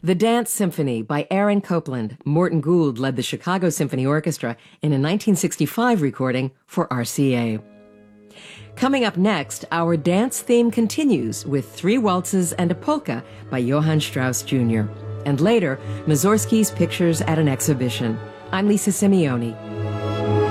The Dance Symphony by Aaron Copland. Morton Gould led the Chicago Symphony Orchestra in a 1965 recording for RCA. Coming up next, our dance theme continues with 3 waltzes and a polka by Johann Strauss Jr. And later, Mussorgsky's Pictures at an Exhibition. I'm Lisa Simeoni.